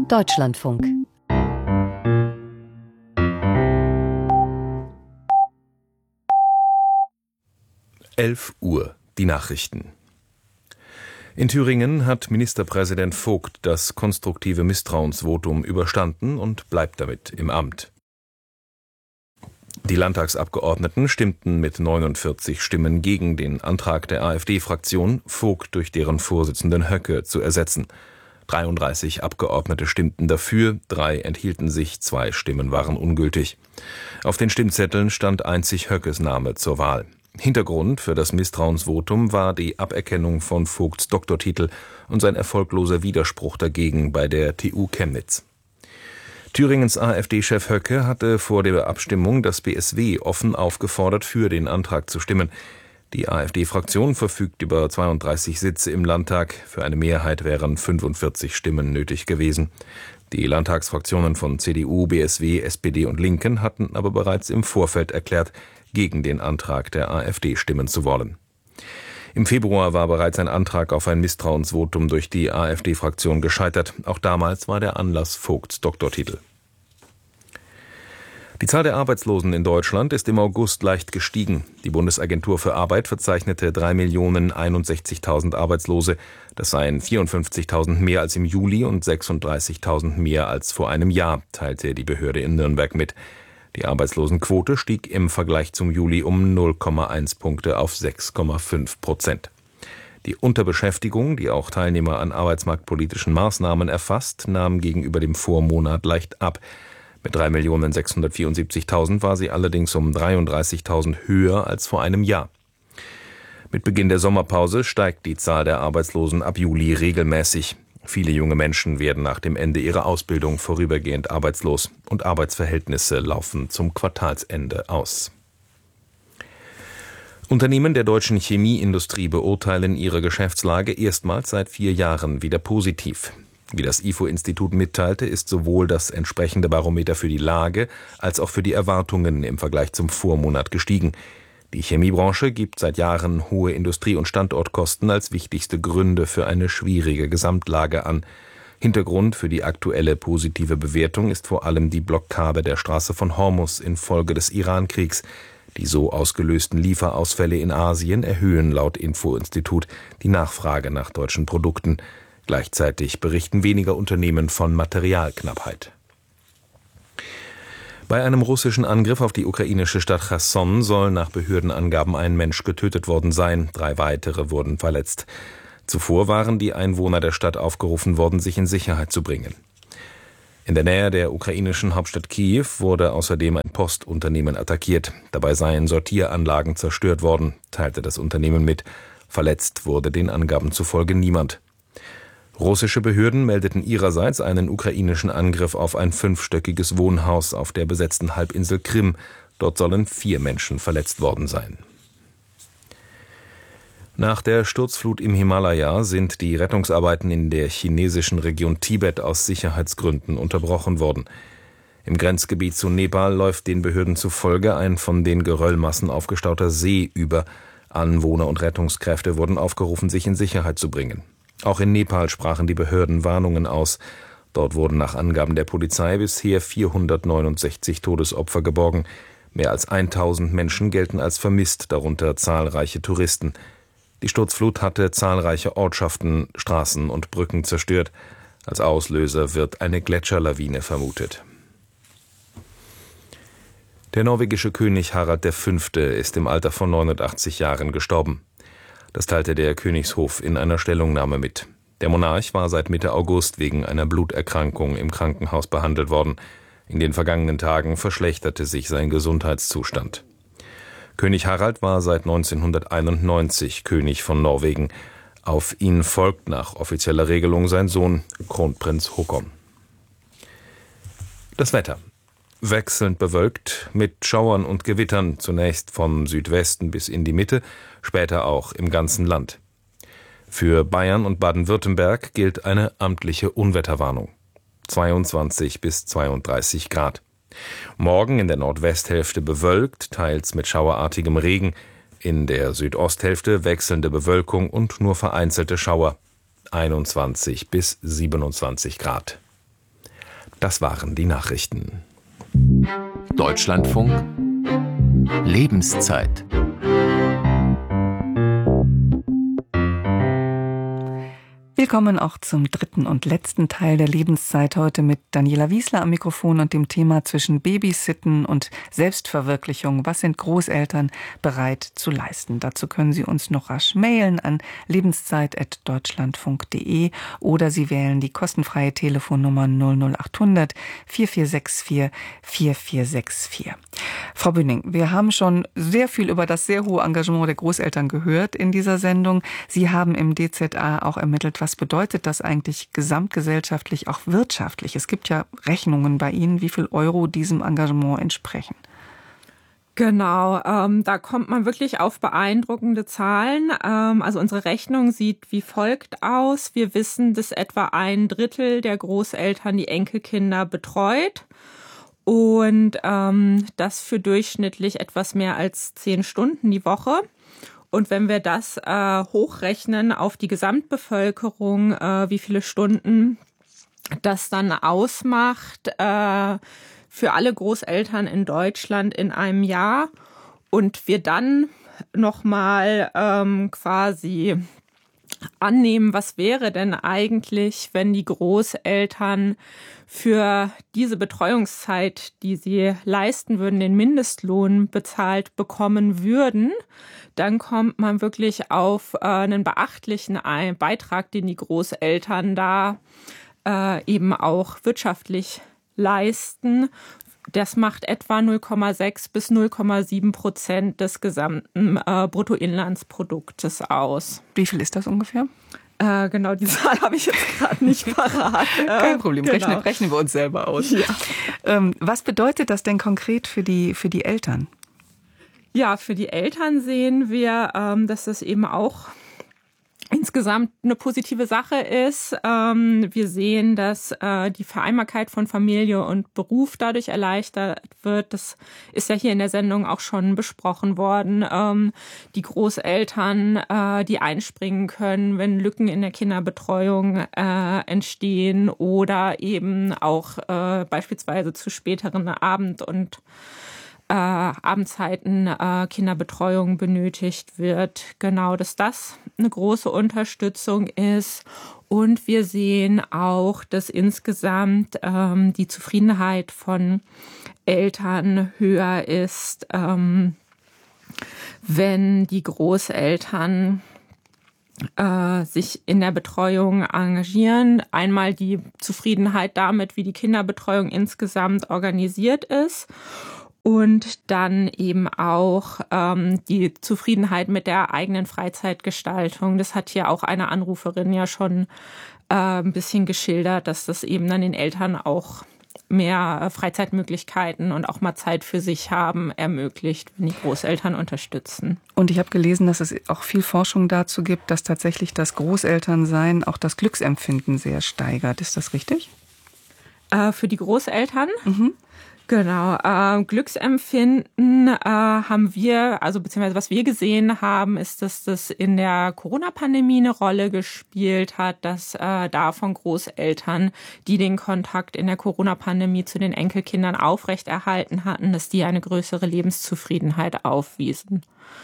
Deutschlandfunk. Uhr, die Nachrichten. In Thüringen hat Ministerpräsident Vogt das konstruktive Misstrauensvotum überstanden und bleibt damit im Amt. Die Landtagsabgeordneten stimmten mit 49 Stimmen gegen den Antrag der AfD-Fraktion, Vogt durch deren Vorsitzenden Höcke zu ersetzen. 33 Abgeordnete stimmten dafür, 3 enthielten sich, 2 Stimmen waren ungültig. Auf den Stimmzetteln stand einzig Höckes Name zur Wahl. Hintergrund für das Misstrauensvotum war die Aberkennung von Vogts Doktortitel und sein erfolgloser Widerspruch dagegen bei der TU Chemnitz. Thüringens AfD-Chef Höcke hatte vor der Abstimmung das BSW offen aufgefordert, für den Antrag zu stimmen. Die AfD-Fraktion verfügt über 32 Sitze im Landtag. Für eine Mehrheit wären 45 Stimmen nötig gewesen. Die Landtagsfraktionen von CDU, BSW, SPD und Linken hatten aber bereits im Vorfeld erklärt, gegen den Antrag der AfD stimmen zu wollen. Im Februar war bereits ein Antrag auf ein Misstrauensvotum durch die AfD-Fraktion gescheitert. Auch damals war der Anlass Vogts Doktortitel. Die Zahl der Arbeitslosen in Deutschland ist im August leicht gestiegen. Die Bundesagentur für Arbeit verzeichnete 3.061.000 Arbeitslose. Das seien 54.000 mehr als im Juli und 36.000 mehr als vor einem Jahr, teilte die Behörde in Nürnberg mit. Die Arbeitslosenquote stieg im Vergleich zum Juli um 0,1 Punkte auf 6,5%. Die Unterbeschäftigung, die auch Teilnehmer an arbeitsmarktpolitischen Maßnahmen erfasst, nahm gegenüber dem Vormonat leicht ab. Mit 3.674.000 war sie allerdings um 33.000 höher als vor einem Jahr. Mit Beginn der Sommerpause steigt die Zahl der Arbeitslosen ab Juli regelmäßig. Viele junge Menschen werden nach dem Ende ihrer Ausbildung vorübergehend arbeitslos und Arbeitsverhältnisse laufen zum Quartalsende aus. Unternehmen der deutschen Chemieindustrie beurteilen ihre Geschäftslage erstmals seit 4 Jahren wieder positiv. Wie das IFO-Institut mitteilte, ist sowohl das entsprechende Barometer für die Lage als auch für die Erwartungen im Vergleich zum Vormonat gestiegen. Die Chemiebranche gibt seit Jahren hohe Industrie- und Standortkosten als wichtigste Gründe für eine schwierige Gesamtlage an. Hintergrund für die aktuelle positive Bewertung ist vor allem die Blockade der Straße von Hormuz infolge des Iran-Kriegs. Die so ausgelösten Lieferausfälle in Asien erhöhen laut Info-Institut die Nachfrage nach deutschen Produkten. Gleichzeitig berichten weniger Unternehmen von Materialknappheit. Bei einem russischen Angriff auf die ukrainische Stadt Cherson soll nach Behördenangaben ein Mensch getötet worden sein, 3 weitere wurden verletzt. Zuvor waren die Einwohner der Stadt aufgerufen worden, sich in Sicherheit zu bringen. In der Nähe der ukrainischen Hauptstadt Kiew wurde außerdem ein Postunternehmen attackiert. Dabei seien Sortieranlagen zerstört worden, teilte das Unternehmen mit. Verletzt wurde den Angaben zufolge niemand. Russische Behörden meldeten ihrerseits einen ukrainischen Angriff auf ein 5-stöckiges Wohnhaus auf der besetzten Halbinsel Krim. Dort sollen 4 Menschen verletzt worden sein. Nach der Sturzflut im Himalaya sind die Rettungsarbeiten in der chinesischen Region Tibet aus Sicherheitsgründen unterbrochen worden. Im Grenzgebiet zu Nepal läuft den Behörden zufolge ein von den Geröllmassen aufgestauter See über. Anwohner und Rettungskräfte wurden aufgerufen, sich in Sicherheit zu bringen. Auch in Nepal sprachen die Behörden Warnungen aus. Dort wurden nach Angaben der Polizei bisher 469 Todesopfer geborgen. Mehr als 1000 Menschen gelten als vermisst, darunter zahlreiche Touristen. Die Sturzflut hatte zahlreiche Ortschaften, Straßen und Brücken zerstört. Als Auslöser wird eine Gletscherlawine vermutet. Der norwegische König Harald V. ist im Alter von 89 Jahren gestorben. Das teilte der Königshof in einer Stellungnahme mit. Der Monarch war seit Mitte August wegen einer Bluterkrankung im Krankenhaus behandelt worden. In den vergangenen Tagen verschlechterte sich sein Gesundheitszustand. König Harald war seit 1991 König von Norwegen. Auf ihn folgt nach offizieller Regelung sein Sohn, Kronprinz Haakon. Das Wetter. Wechselnd bewölkt, mit Schauern und Gewittern, zunächst vom Südwesten bis in die Mitte, später auch im ganzen Land. Für Bayern und Baden-Württemberg gilt eine amtliche Unwetterwarnung. 22 bis 32 Grad. Morgen in der Nordwesthälfte bewölkt, teils mit schauerartigem Regen. In der Südosthälfte wechselnde Bewölkung und nur vereinzelte Schauer. 21 bis 27 Grad. Das waren die Nachrichten. Deutschlandfunk Lebenszeit. Willkommen auch zum dritten und letzten Teil der Lebenszeit, heute mit Daniela Wiesler am Mikrofon und dem Thema zwischen Babysitten und Selbstverwirklichung. Was sind Großeltern bereit zu leisten? Dazu können Sie uns noch rasch mailen an lebenszeit@deutschlandfunk.de oder Sie wählen die kostenfreie Telefonnummer 00800 4464 4464. Frau Bühning, wir haben schon sehr viel über das sehr hohe Engagement der Großeltern gehört in dieser Sendung. Sie haben im DZA auch ermittelt, was bedeutet das eigentlich gesamtgesellschaftlich, auch wirtschaftlich? Es gibt ja Rechnungen bei Ihnen, wie viel Euro diesem Engagement entsprechen. Genau, da kommt man wirklich auf beeindruckende Zahlen. Also unsere Rechnung sieht wie folgt aus. Wir wissen, dass etwa 1/3 der Großeltern die Enkelkinder betreut. Und das für durchschnittlich etwas mehr als 10 Stunden die Woche. Und wenn wir das hochrechnen auf die Gesamtbevölkerung, wie viele Stunden das dann ausmacht für alle Großeltern in Deutschland in einem Jahr und wir dann nochmal quasi annehmen, was wäre denn eigentlich, wenn die Großeltern für diese Betreuungszeit, die sie leisten würden, den Mindestlohn bezahlt bekommen würden, dann kommt man wirklich auf einen beachtlichen Beitrag, den die Großeltern da eben auch wirtschaftlich leisten. Das macht etwa 0,6 bis 0,7% des gesamten Bruttoinlandsproduktes aus. Wie viel ist das ungefähr? Genau, die Zahl habe ich jetzt gerade nicht parat. Kein Problem, genau. rechnen wir uns selber aus. Ja. Was bedeutet das denn konkret für die Eltern? Ja, für die Eltern sehen wir, dass das eben auch insgesamt eine positive Sache ist. Wir sehen, dass die Vereinbarkeit von Familie und Beruf dadurch erleichtert wird. Das ist ja hier in der Sendung auch schon besprochen worden. Die Großeltern, die einspringen können, wenn Lücken in der Kinderbetreuung entstehen oder eben auch beispielsweise zu späteren Abendzeiten Kinderbetreuung benötigt wird. Genau, dass das eine große Unterstützung ist. Und wir sehen auch, dass insgesamt die Zufriedenheit von Eltern höher ist, wenn die Großeltern sich in der Betreuung engagieren. Einmal die Zufriedenheit damit, wie die Kinderbetreuung insgesamt organisiert ist. Und dann eben auch die Zufriedenheit mit der eigenen Freizeitgestaltung. Das hat hier auch eine Anruferin ja schon ein bisschen geschildert, dass das eben dann den Eltern auch mehr Freizeitmöglichkeiten und auch mal Zeit für sich haben ermöglicht, wenn die Großeltern unterstützen. Und ich habe gelesen, dass es auch viel Forschung dazu gibt, dass tatsächlich das Großelternsein auch das Glücksempfinden sehr steigert. Ist das richtig? Für die Großeltern? Mhm. Genau, Glücksempfinden haben wir, also beziehungsweise was wir gesehen haben, ist, dass das in der Corona-Pandemie eine Rolle gespielt hat, dass da von Großeltern, die den Kontakt in der Corona-Pandemie zu den Enkelkindern aufrechterhalten hatten, dass die eine größere Lebenszufriedenheit aufwiesen.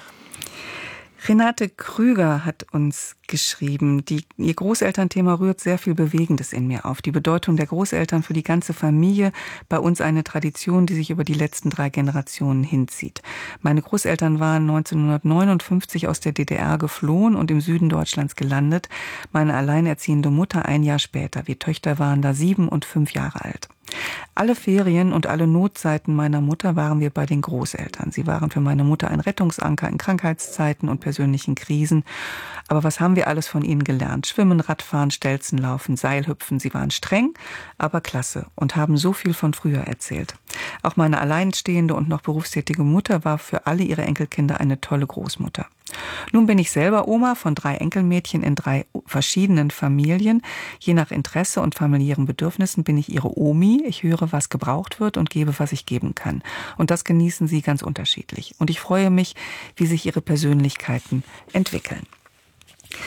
Renate Krüger hat uns geschrieben, ihr Großelternthema rührt sehr viel Bewegendes in mir auf. Die Bedeutung der Großeltern für die ganze Familie, bei uns eine Tradition, die sich über die letzten 3 Generationen hinzieht. Meine Großeltern waren 1959 aus der DDR geflohen und im Süden Deutschlands gelandet. Meine alleinerziehende Mutter ein Jahr später. Wir Töchter waren da 7 und 5 Jahre alt. Alle Ferien und alle Notzeiten meiner Mutter waren wir bei den Großeltern. Sie waren für meine Mutter ein Rettungsanker in Krankheitszeiten und persönlichen Krisen. Aber was haben wir alles von ihnen gelernt? Schwimmen, Radfahren, Stelzenlaufen, Seilhüpfen. Sie waren streng, aber klasse und haben so viel von früher erzählt. Auch meine alleinstehende und noch berufstätige Mutter war für alle ihre Enkelkinder eine tolle Großmutter. Nun bin ich selber Oma von 3 Enkelmädchen in 3 verschiedenen Familien. Je nach Interesse und familiären Bedürfnissen bin ich ihre Omi. Ich höre, was gebraucht wird und gebe, was ich geben kann. Und das genießen sie ganz unterschiedlich. Und ich freue mich, wie sich ihre Persönlichkeiten entwickeln.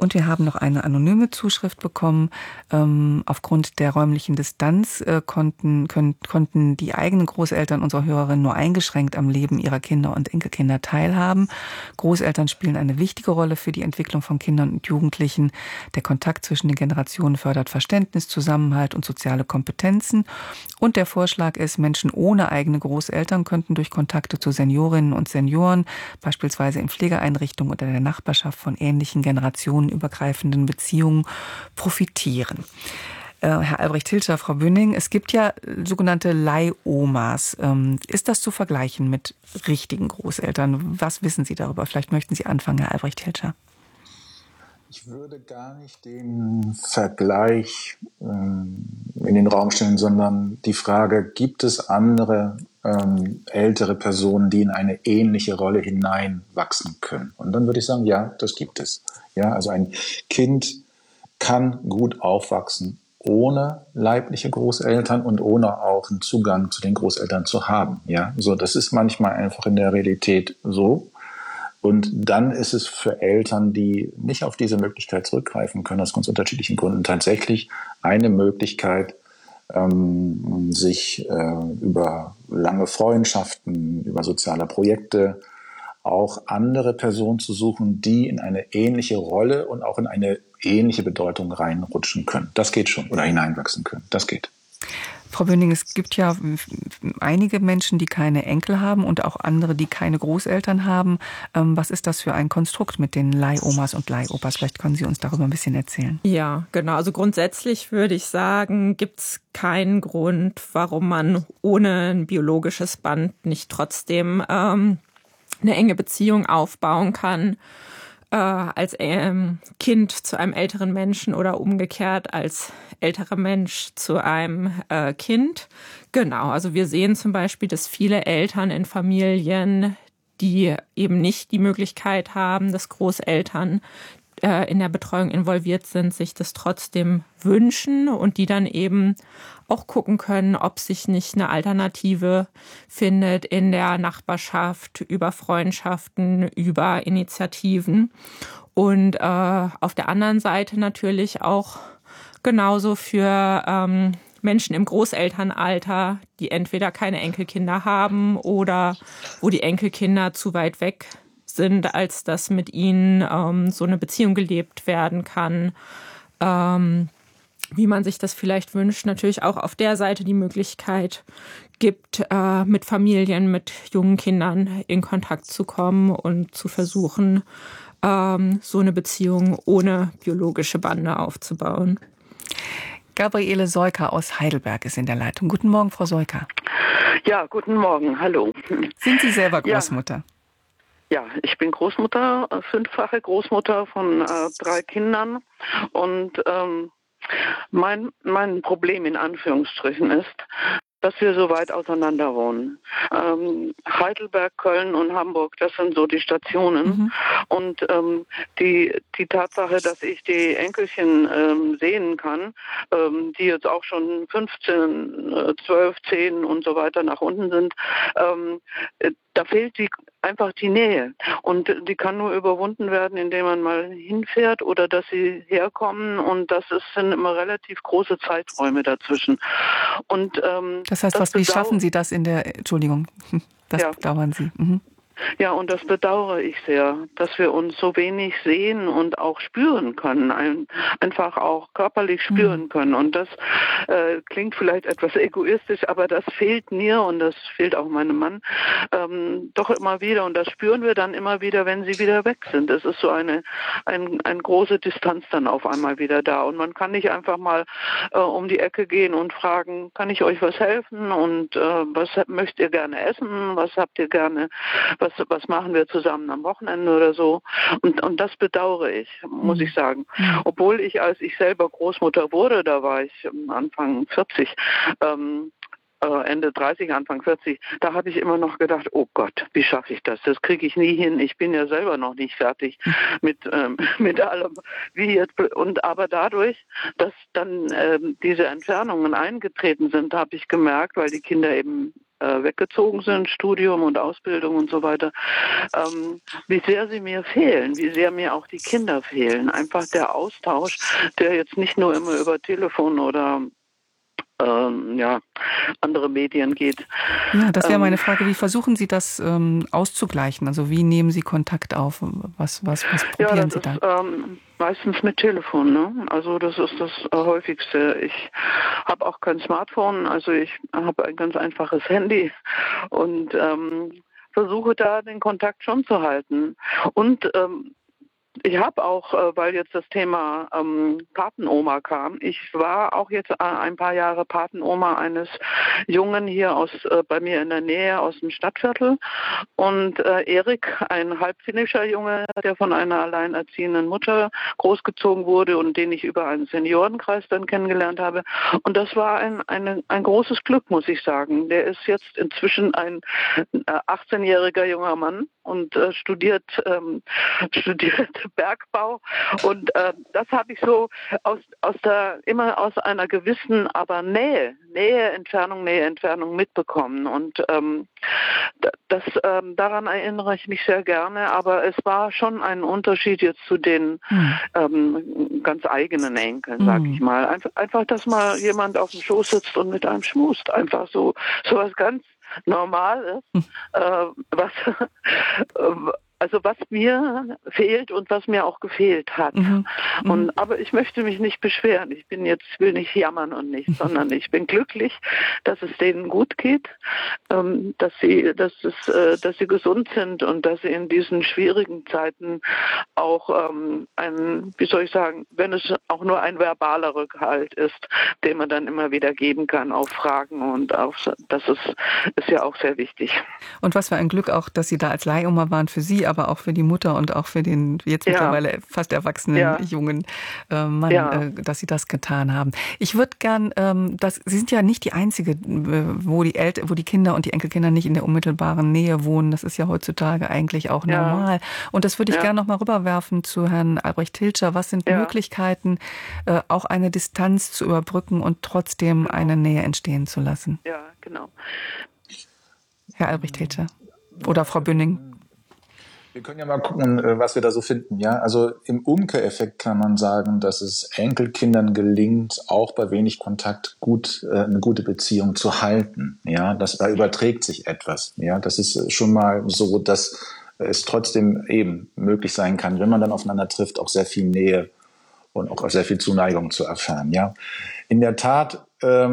Und wir haben noch eine anonyme Zuschrift bekommen. Aufgrund der räumlichen Distanz konnten die eigenen Großeltern unserer Hörerin nur eingeschränkt am Leben ihrer Kinder und Enkelkinder teilhaben. Großeltern spielen eine wichtige Rolle für die Entwicklung von Kindern und Jugendlichen. Der Kontakt zwischen den Generationen fördert Verständnis, Zusammenhalt und soziale Kompetenzen. Und der Vorschlag ist, Menschen ohne eigene Großeltern könnten durch Kontakte zu Seniorinnen und Senioren, beispielsweise in Pflegeeinrichtungen oder der Nachbarschaft, von ähnlichen generationenübergreifenden Beziehungen profitieren. Herr Albrecht-Hilscher, Frau Bünning, es gibt ja sogenannte Leihomas. Ist das zu vergleichen mit richtigen Großeltern? Was wissen Sie darüber? Vielleicht möchten Sie anfangen, Herr Albrecht-Hilscher. Ich würde gar nicht den Vergleich in den Raum stellen, sondern die Frage, gibt es andere ältere Personen, die in eine ähnliche Rolle hineinwachsen können? Und dann würde ich sagen, ja, das gibt es. Ja, also ein Kind kann gut aufwachsen, ohne leibliche Großeltern und ohne auch einen Zugang zu den Großeltern zu haben. Ja, so, das ist manchmal einfach in der Realität so. Und dann ist es für Eltern, die nicht auf diese Möglichkeit zurückgreifen können, aus ganz unterschiedlichen Gründen, tatsächlich eine Möglichkeit, sich über lange Freundschaften, über soziale Projekte auch andere Personen zu suchen, die in eine ähnliche Rolle und auch in eine ähnliche Bedeutung reinrutschen können. Das geht schon. Oder hineinwachsen können. Das geht. Frau Böning, es gibt ja einige Menschen, die keine Enkel haben und auch andere, die keine Großeltern haben. Was ist das für ein Konstrukt mit den Leihomas und Leihopas? Vielleicht können Sie uns darüber ein bisschen erzählen. Ja, genau. Also grundsätzlich würde ich sagen, gibt es keinen Grund, warum man ohne ein biologisches Band nicht trotzdem eine enge Beziehung aufbauen kann. Als Kind zu einem älteren Menschen oder umgekehrt als älterer Mensch zu einem Kind. Genau, also wir sehen zum Beispiel, dass viele Eltern in Familien, die eben nicht die Möglichkeit haben, dass Großeltern in der Betreuung involviert sind, sich das trotzdem wünschen und die dann eben auch gucken können, ob sich nicht eine Alternative findet in der Nachbarschaft, über Freundschaften, über Initiativen. Und auf der anderen Seite natürlich auch genauso für Menschen im Großelternalter, die entweder keine Enkelkinder haben oder wo die Enkelkinder zu weit weg sind, als dass mit ihnen so eine Beziehung gelebt werden kann, wie man sich das vielleicht wünscht. Natürlich auch auf der Seite die Möglichkeit gibt, mit Familien, mit jungen Kindern in Kontakt zu kommen und zu versuchen, so eine Beziehung ohne biologische Bande aufzubauen. Gabriele Seuker aus Heidelberg ist in der Leitung. Guten Morgen, Frau Seuker. Ja, guten Morgen, hallo. Sind Sie selber Großmutter? Ja, ich bin Großmutter, 5-fache Großmutter von 3 Kindern und mein Problem in Anführungsstrichen ist, dass wir so weit auseinander wohnen. Heidelberg, Köln und Hamburg, das sind so die Stationen. Mhm. Und die Tatsache, dass ich die Enkelchen sehen kann, die jetzt auch schon 15, 12, 10 und so weiter nach unten sind, da fehlt einfach die Nähe. Und die kann nur überwunden werden, indem man mal hinfährt oder dass sie herkommen. Und sind immer relativ große Zeiträume dazwischen. Und das heißt, wie schaffen Sie das in der, Entschuldigung, das bedauern Sie. Mhm. Ja, und das bedauere ich sehr, dass wir uns so wenig sehen und auch spüren können, einfach auch körperlich spüren können. Und das klingt vielleicht etwas egoistisch, aber das fehlt mir und das fehlt auch meinem Mann doch immer wieder. Und das spüren wir dann immer wieder, wenn sie wieder weg sind. Es ist so eine große Distanz dann auf einmal wieder da. Und man kann nicht einfach mal um die Ecke gehen und fragen, kann ich euch was helfen? Und was möchtet ihr gerne essen? Was habt ihr gerne? Was machen wir zusammen am Wochenende oder so? Und das bedauere ich, muss ich sagen. Obwohl als ich selber Großmutter wurde, da war ich Anfang 40, Ende 30, Anfang 40, da habe ich immer noch gedacht, oh Gott, wie schaffe ich das? Das kriege ich nie hin. Ich bin ja selber noch nicht fertig mit allem, wie jetzt. Aber dadurch, dass dann diese Entfernungen eingetreten sind, habe ich gemerkt, weil die Kinder eben weggezogen sind, Studium und Ausbildung und so weiter, wie sehr sie mir fehlen, wie sehr mir auch die Kinder fehlen. Einfach der Austausch, der jetzt nicht nur immer über Telefon oder andere Medien geht. Ja, das wäre meine Frage. Wie versuchen Sie das auszugleichen? Also wie nehmen Sie Kontakt auf? Was probieren Sie da? Meistens mit Telefon, ne? Also das ist das Häufigste. Ich habe auch kein Smartphone, also ich habe ein ganz einfaches Handy und versuche da den Kontakt schon zu halten. Und ich habe auch, weil jetzt das Thema Patenoma kam, ich war auch jetzt ein paar Jahre Patenoma eines Jungen hier bei mir in der Nähe aus dem Stadtviertel. Und Erik, ein halbfinnischer Junge, der von einer alleinerziehenden Mutter großgezogen wurde und den ich über einen Seniorenkreis dann kennengelernt habe. Und das war ein großes Glück, muss ich sagen. Der ist jetzt inzwischen ein 18-jähriger junger Mann und studiert Bergbau und das habe ich so immer aus einer gewissen, aber Nähe, Entfernung mitbekommen und daran erinnere ich mich sehr gerne, aber es war schon ein Unterschied jetzt zu den ganz eigenen Enkeln, sag ich mal. Einfach, dass mal jemand auf dem Schoß sitzt und mit einem schmust, einfach so was ganz Normales, was mir fehlt und was mir auch gefehlt hat. Aber ich möchte mich nicht beschweren. Ich will nicht jammern und nichts, sondern ich bin glücklich, dass es denen gut geht, dass sie gesund sind und dass sie in diesen schwierigen Zeiten auch wenn es auch nur ein verbaler Rückhalt ist, den man dann immer wieder geben kann auf Fragen und das ist ja auch sehr wichtig. Und was für ein Glück auch, dass Sie da als Leihoma waren für Sie, aber auch für die Mutter und auch für den jetzt mittlerweile fast erwachsenen jungen Mann, dass Sie das getan haben. Ich würde gern, Sie sind ja nicht die Einzige, wo die Kinder und die Enkelkinder nicht in der unmittelbaren Nähe wohnen. Das ist ja heutzutage eigentlich auch normal. Und das würde ich gerne noch mal rüberwerfen zu Herrn Albrecht Hilscher. Was sind Möglichkeiten, auch eine Distanz zu überbrücken und trotzdem eine Nähe entstehen zu lassen? Ja, genau. Herr Albrecht Hilscher oder Frau Bünning. Wir können ja mal gucken, was wir da so finden. Ja, also im Umkehreffekt kann man sagen, dass es Enkelkindern gelingt, auch bei wenig Kontakt eine gute Beziehung zu halten. Ja, da überträgt sich etwas. Ja, das ist schon mal so, dass es trotzdem eben möglich sein kann, wenn man dann aufeinander trifft, auch sehr viel Nähe und auch sehr viel Zuneigung zu erfahren. Ja, in der Tat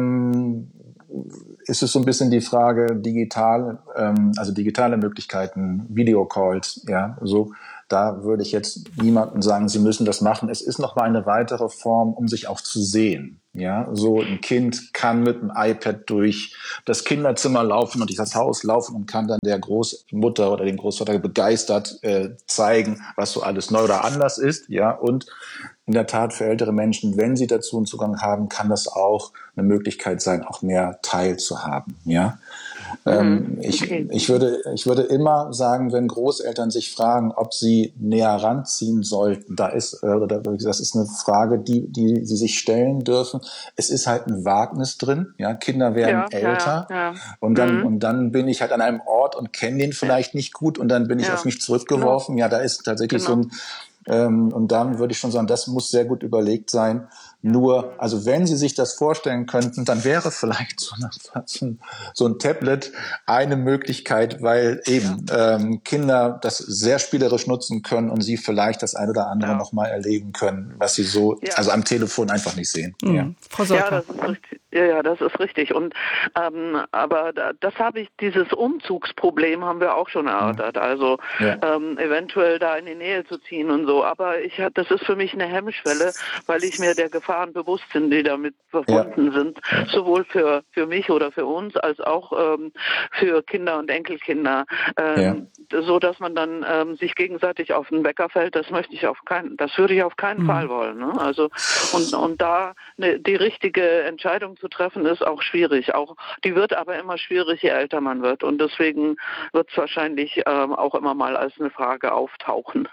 ist es so ein bisschen die Frage digitale Möglichkeiten, Videocalls, da würde ich jetzt niemandem sagen, Sie müssen das machen. Es ist noch mal eine weitere Form, um sich auch zu sehen. Ja, so ein Kind kann mit dem iPad durch das Kinderzimmer laufen und durch das Haus laufen und kann dann der Großmutter oder dem Großvater begeistert zeigen, was so alles neu oder anders ist. Ja, und in der Tat für ältere Menschen, wenn sie dazu einen Zugang haben, kann das auch eine Möglichkeit sein, auch mehr teilzuhaben. Ja. Ich würde immer sagen, wenn Großeltern sich fragen, ob sie näher ranziehen sollten, das ist eine Frage, die sie sich stellen dürfen. Es ist halt ein Wagnis drin. Ja, Kinder werden älter und dann bin ich halt an einem Ort und kenne den vielleicht nicht gut und dann bin ich auf mich zurückgeworfen. Ja, da ist tatsächlich so ein und dann würde ich schon sagen, das muss sehr gut überlegt sein. Nur, also wenn Sie sich das vorstellen könnten, dann wäre vielleicht so ein Tablet eine Möglichkeit, weil eben Kinder das sehr spielerisch nutzen können und Sie vielleicht das eine oder andere nochmal erleben können, was Sie so, also am Telefon einfach nicht sehen. Frau Solka. Das ist richtig. Und aber dieses Umzugsproblem haben wir auch schon erörtert. Also eventuell da in die Nähe zu ziehen und so. Aber das ist für mich eine Hemmschwelle, weil ich mir der Gefahren bewusst bin, die damit verbunden sind, sowohl für mich oder für uns als auch für Kinder und Enkelkinder, so dass man dann sich gegenseitig auf den Wecker fällt. Das würde ich auf keinen Fall wollen. Ne? Also und da die richtige Entscheidung zu treffen, ist auch schwierig. Die wird aber immer schwierig, je älter man wird. Und deswegen wird es wahrscheinlich auch immer mal als eine Frage auftauchen.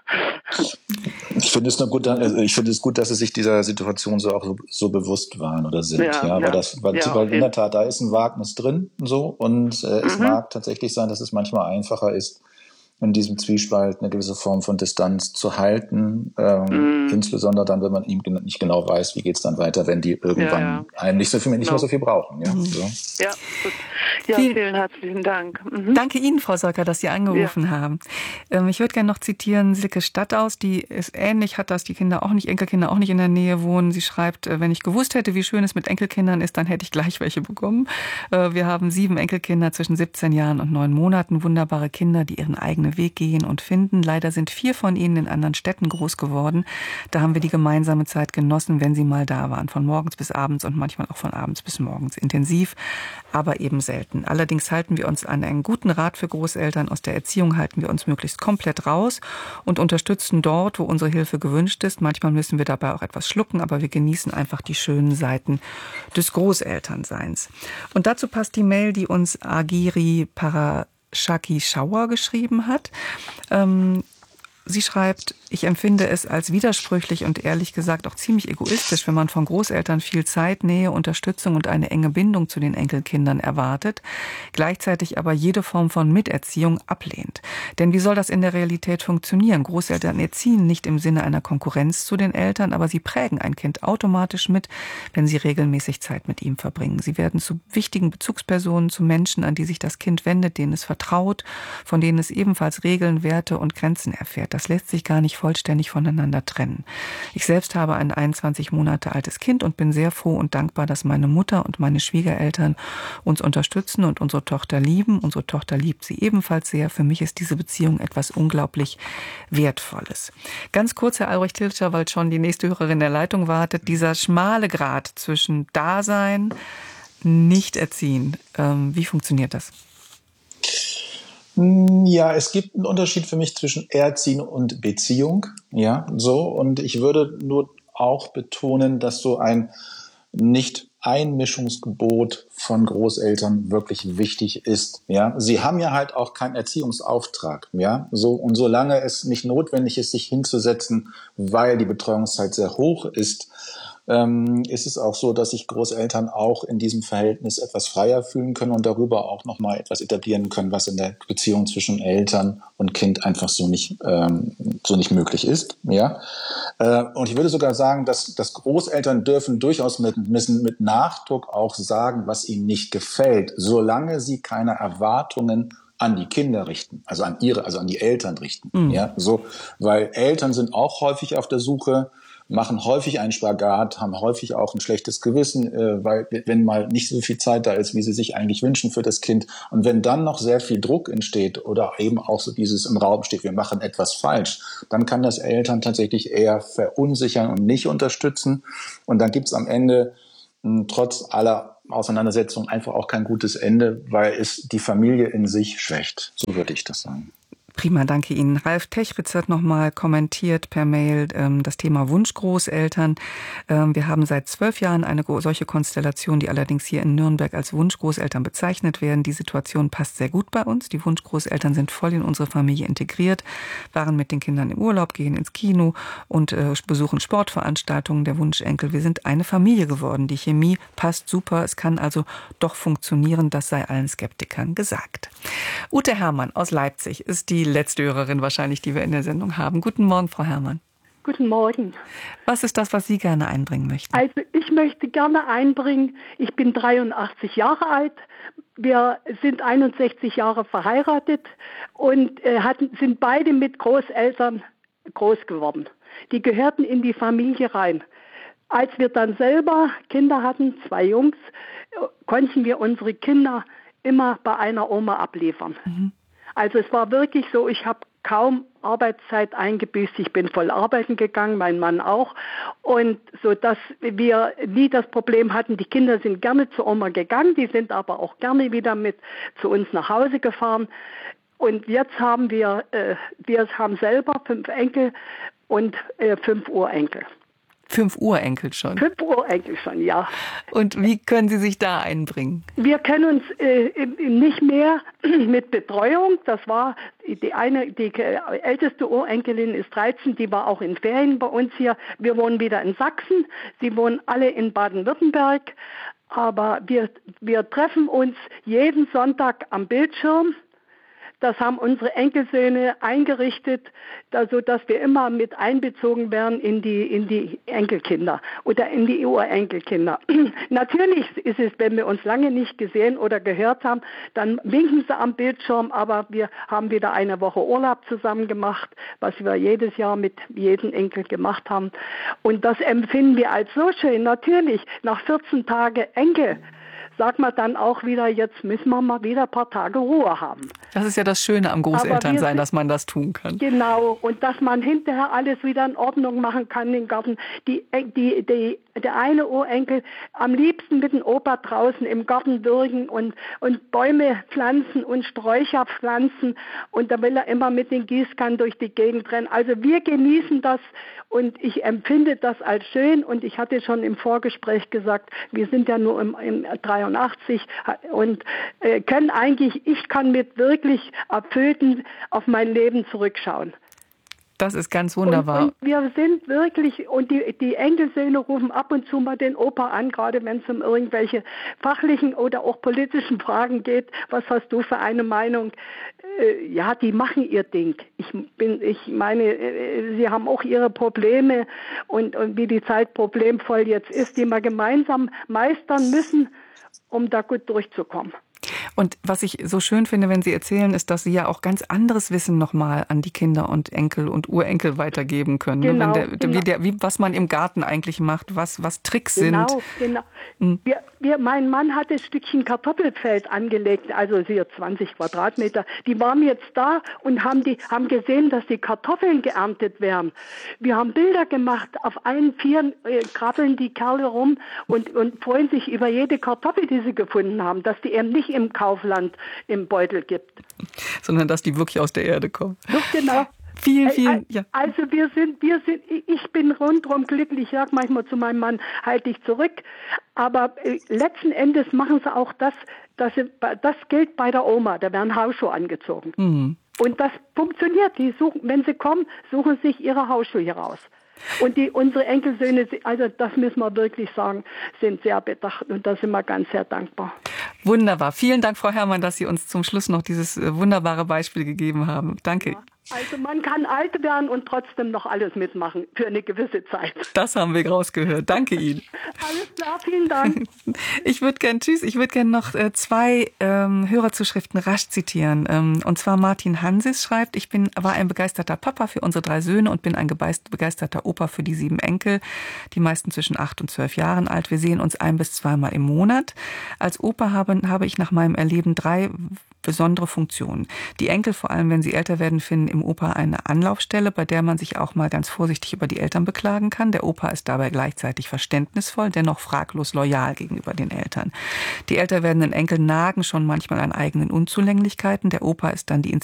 Ich finde es gut, dass Sie sich dieser Situation so bewusst waren oder sind. Weil in der Tat, da ist ein Wagnis drin, so, und es mag tatsächlich sein, dass es manchmal einfacher ist, in diesem Zwiespalt eine gewisse Form von Distanz zu halten, insbesondere dann, wenn man eben nicht genau weiß, wie geht's dann weiter, wenn die irgendwann einem nicht mehr so viel brauchen. Ja, so. Ja, gut. Ja, vielen herzlichen Dank. Danke Ihnen, Frau Solker, dass Sie angerufen haben. Ich würde gerne noch zitieren Silke Stadtaus, die ist ähnlich, hat das, die Enkelkinder auch nicht in der Nähe wohnen. Sie schreibt, wenn ich gewusst hätte, wie schön es mit Enkelkindern ist, dann hätte ich gleich welche bekommen. Wir haben 7 Enkelkinder zwischen 17 Jahren und 9 Monaten, wunderbare Kinder, die ihren eigenen Weg gehen und finden. Leider sind 4 von ihnen in anderen Städten groß geworden. Da haben wir die gemeinsame Zeit genossen, wenn sie mal da waren. Von morgens bis abends und manchmal auch von abends bis morgens. Intensiv, aber eben selten. Allerdings halten wir uns an einen guten Rat für Großeltern. Aus der Erziehung halten wir uns möglichst komplett raus und unterstützen dort, wo unsere Hilfe gewünscht ist. Manchmal müssen wir dabei auch etwas schlucken, aber wir genießen einfach die schönen Seiten des Großelternseins. Und dazu passt die Mail, die uns Agiri Parashaki Schauer geschrieben hat. Sie schreibt, ich empfinde es als widersprüchlich und ehrlich gesagt auch ziemlich egoistisch, wenn man von Großeltern viel Zeit, Nähe, Unterstützung und eine enge Bindung zu den Enkelkindern erwartet, gleichzeitig aber jede Form von Miterziehung ablehnt. Denn wie soll das in der Realität funktionieren? Großeltern erziehen nicht im Sinne einer Konkurrenz zu den Eltern, aber sie prägen ein Kind automatisch mit, wenn sie regelmäßig Zeit mit ihm verbringen. Sie werden zu wichtigen Bezugspersonen, zu Menschen, an die sich das Kind wendet, denen es vertraut, von denen es ebenfalls Regeln, Werte und Grenzen erfährt. Das lässt sich gar nicht vollständig voneinander trennen. Ich selbst habe ein 21 Monate altes Kind und bin sehr froh und dankbar, dass meine Mutter und meine Schwiegereltern uns unterstützen und unsere Tochter lieben. Unsere Tochter liebt sie ebenfalls sehr. Für mich ist diese Beziehung etwas unglaublich Wertvolles. Ganz kurz, Herr Albrecht Hilscher, weil schon die nächste Hörerin in der Leitung wartet, dieser schmale Grat zwischen Dasein, nicht erziehen. Wie funktioniert das? Ja, es gibt einen Unterschied für mich zwischen Erziehen und Beziehung. Ja, so. Und ich würde nur auch betonen, dass so ein Nicht-Einmischungsgebot von Großeltern wirklich wichtig ist. Ja, sie haben ja halt auch keinen Erziehungsauftrag. Ja, so. Und solange es nicht notwendig ist, sich hinzusetzen, weil die Betreuungszeit sehr hoch ist es auch so, dass sich Großeltern auch in diesem Verhältnis etwas freier fühlen können und darüber auch nochmal etwas etablieren können, was in der Beziehung zwischen Eltern und Kind einfach so nicht möglich ist. Ja? Und ich würde sogar sagen, dass Großeltern dürfen durchaus müssen mit Nachdruck auch sagen, was ihnen nicht gefällt, solange sie keine Erwartungen an die Kinder richten, also an die Eltern richten. Ja, so, weil Eltern sind auch häufig auf der Suche, machen häufig einen Spagat, haben häufig auch ein schlechtes Gewissen, weil wenn mal nicht so viel Zeit da ist, wie sie sich eigentlich wünschen für das Kind. Und wenn dann noch sehr viel Druck entsteht oder eben auch so dieses im Raum steht, wir machen etwas falsch, dann kann das Eltern tatsächlich eher verunsichern und nicht unterstützen. Und dann gibt's am Ende trotz aller Auseinandersetzungen einfach auch kein gutes Ende, weil es die Familie in sich schwächt. So würde ich das sagen. Prima, danke Ihnen. Ralf Techritz hat nochmal kommentiert per Mail das Thema Wunschgroßeltern. Wir haben seit 12 Jahren eine solche Konstellation, die allerdings hier in Nürnberg als Wunschgroßeltern bezeichnet werden. Die Situation passt sehr gut bei uns. Die Wunschgroßeltern sind voll in unsere Familie integriert, waren mit den Kindern im Urlaub, gehen ins Kino und besuchen Sportveranstaltungen. Der Wunschenkel, wir sind eine Familie geworden. Die Chemie passt super. Es kann also doch funktionieren. Das sei allen Skeptikern gesagt. Ute Herrmann aus Leipzig ist die letzte Hörerin wahrscheinlich, die wir in der Sendung haben. Guten Morgen, Frau Herrmann. Guten Morgen. Was ist das, was Sie gerne einbringen möchten? Also ich möchte gerne einbringen, ich bin 83 Jahre alt, wir sind 61 Jahre verheiratet und sind beide mit Großeltern groß geworden. Die gehörten in die Familie rein. Als wir dann selber Kinder hatten, 2 Jungs, konnten wir unsere Kinder immer bei einer Oma abliefern. Mhm. Also es war wirklich so, ich habe kaum Arbeitszeit eingebüßt, ich bin voll arbeiten gegangen, mein Mann auch. Und so, dass wir nie das Problem hatten, die Kinder sind gerne zur Oma gegangen, die sind aber auch gerne wieder mit zu uns nach Hause gefahren. Und jetzt haben wir haben selber 5 Enkel und 5 Urenkel. 5 Urenkel schon. 5 Urenkel schon, ja. Und wie können Sie sich da einbringen? Wir können uns nicht mehr mit Betreuung. Das war die älteste Urenkelin ist 13, die war auch in Ferien bei uns hier. Wir wohnen wieder in Sachsen. Sie wohnen alle in Baden-Württemberg. Aber wir treffen uns jeden Sonntag am Bildschirm. Das haben unsere Enkelsöhne eingerichtet, sodass wir immer mit einbezogen werden in die Enkelkinder oder in die Urenkelkinder. Natürlich ist es, wenn wir uns lange nicht gesehen oder gehört haben, dann winken sie am Bildschirm, aber wir haben wieder eine Woche Urlaub zusammen gemacht, was wir jedes Jahr mit jedem Enkel gemacht haben. Und das empfinden wir als so schön. Natürlich, nach 14 Tagen Enkel, sagt man dann auch wieder, jetzt müssen wir mal wieder ein paar Tage Ruhe haben. Das ist ja das Schöne am Großelternsein, dass man das tun kann. Genau, und dass man hinterher alles wieder in Ordnung machen kann im Garten. Der eine Urenkel am liebsten mit dem Opa draußen im Garten würgen und Bäume pflanzen und Sträucher pflanzen, und da will er immer mit den Gießkannen durch die Gegend rennen. Also wir genießen das und ich empfinde das als schön, und ich hatte schon im Vorgespräch gesagt, wir sind ja nur im 83 und ich kann mit wirklich erfüllten auf mein Leben zurückschauen. Das ist ganz wunderbar. Und wir sind wirklich, und die Enkelsöhne rufen ab und zu mal den Opa an, gerade wenn es um irgendwelche fachlichen oder auch politischen Fragen geht. Was hast du für eine Meinung? Ja, die machen ihr Ding. Ich meine, sie haben auch ihre Probleme und wie die Zeit problemvoll jetzt ist, die wir gemeinsam meistern müssen, um da gut durchzukommen. Und was ich so schön finde, wenn Sie erzählen, ist, dass Sie ja auch ganz anderes Wissen nochmal an die Kinder und Enkel und Urenkel weitergeben können. Genau, was man im Garten eigentlich macht, was Tricks sind. Genau. Mein Mann hatte ein Stückchen Kartoffelfeld angelegt, also 20 Quadratmeter. Die waren jetzt da und haben gesehen, dass die Kartoffeln geerntet werden. Wir haben Bilder gemacht, auf allen 4 krabbeln die Kerle rum und freuen sich über jede Kartoffel, die sie gefunden haben, dass die eben nicht im Kaufland im Beutel gibt. Sondern dass die wirklich aus der Erde kommen. Doch, genau. Vielen, ja. Also ich bin rundherum glücklich. Ich sage manchmal zu meinem Mann, halt dich zurück. Aber letzten Endes machen sie auch das gilt bei der Oma. Da werden Hausschuhe angezogen. Mhm. Und das funktioniert. Wenn sie kommen, suchen sich ihre Hausschuhe hier raus. Und unsere Enkelsöhne, also das müssen wir wirklich sagen, sind sehr bedacht, und da sind wir ganz sehr dankbar. Wunderbar. Vielen Dank, Frau Herrmann, dass Sie uns zum Schluss noch dieses wunderbare Beispiel gegeben haben. Danke. Ja. Also man kann alt werden und trotzdem noch alles mitmachen für eine gewisse Zeit. Das haben wir rausgehört. Danke Ihnen. Alles klar, vielen Dank. Ich würde gerne noch 2 Hörerzuschriften rasch zitieren. Und zwar Martin Hansis schreibt, war ein begeisterter Papa für unsere 3 Söhne und bin ein begeisterter Opa für die 7 Enkel, die meisten zwischen 8 und 12 Jahren alt. Wir sehen uns 1- bis 2-mal im Monat. Als Opa habe ich nach meinem Erleben 3 besondere Funktionen. Die Enkel, vor allem wenn sie älter werden, finden im Opa eine Anlaufstelle, bei der man sich auch mal ganz vorsichtig über die Eltern beklagen kann. Der Opa ist dabei gleichzeitig verständnisvoll, dennoch fraglos loyal gegenüber den Eltern. Die älter werdenden Enkel nagen schon manchmal an eigenen Unzulänglichkeiten. Der Opa ist dann die